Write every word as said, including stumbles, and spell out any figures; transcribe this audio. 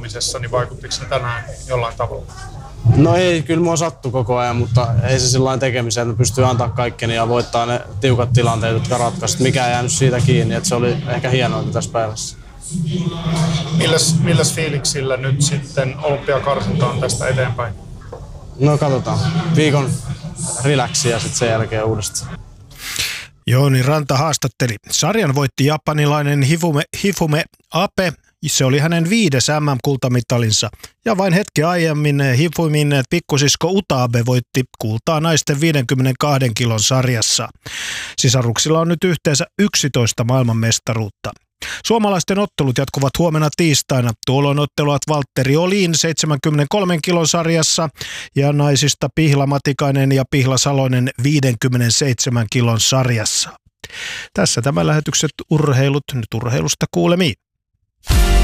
valmistautumisessa, niin vaikuttiko ne tänään jollain tavalla? No ei, kyllä mua sattui koko ajan, mutta ei se sillain tekemiseen, että pystyy antaa kaikkeni ja voittaa ne tiukat tilanteet, jotka ratkaisivat. Mikä ei jäänyt siitä kiinni, että se oli ehkä hienointa tässä päivässä. Milläs, milläs fiiliksillä nyt sitten olympiakarsinta on tästä eteenpäin? No katsotaan. Viikon relaxia ja sitten sen jälkeen uudestaan. Jouni Ranta haastatteli. Sarjan voitti japanilainen Hifume, Hifume Abe. Se oli hänen viides M M-kultamitalinsa. Ja vain hetki aiemmin Hifumin pikkusisko Utabe voitti kultaa naisten viidenkymmenenkahden kilon sarjassa. Sisaruksilla on nyt yhteensä yksitoista maailmanmestaruutta. Suomalaisten ottelut jatkuvat huomenna tiistaina. Tuolloin otteluat Valtteri Olin seitsemänkymmentäkolmen kilon sarjassa ja naisista Pihla Matikainen ja Pihla Salonen viidenkymmenenseitsemän kilon sarjassa. Tässä tämä lähetykset urheilut, nyt urheilusta kuulemiin.